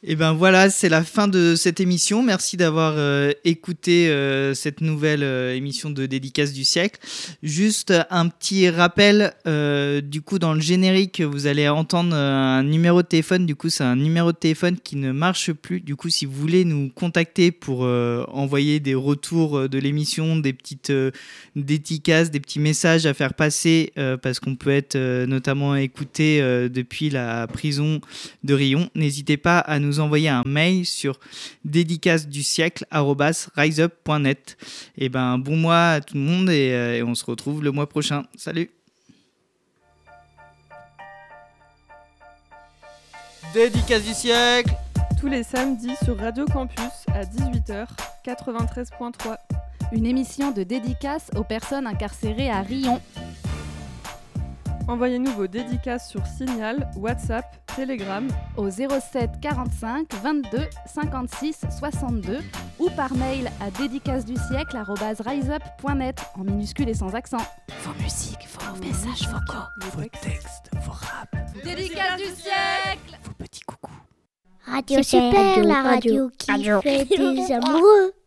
Et ben voilà, c'est la fin de cette émission. Merci d'avoir écouté cette nouvelle émission de Dédicace du siècle. Juste un petit rappel, du coup dans le générique, vous allez entendre un numéro de téléphone. Du coup, c'est un numéro de téléphone qui ne marche plus. Du coup, si vous voulez nous contacter pour envoyer des retours de l'émission, des petites dédicaces, des petits messages à faire passer, parce qu'on peut être notamment écouté depuis la prison de Rion, n'hésitez pas à nous envoyer un mail sur dédicacedusiècle@riseup.net. Et ben bon mois à tout le monde et on se retrouve le mois prochain. Salut. Dédicace du siècle tous les samedis sur Radio Campus à 18h 93.3. Une émission de dédicace aux personnes incarcérées à Rion. Envoyez-nous vos dédicaces sur Signal, WhatsApp, Telegram au 07 45 22 56 62 ou par mail à dédicacedusiècle@riseup.net en minuscules et sans accent. Vos musiques, vos messages vocaux, vos textes, vos raps. Dédicace du siècle. Vos petits coucous. Radio, c'est super, la radio qui fait des amoureux.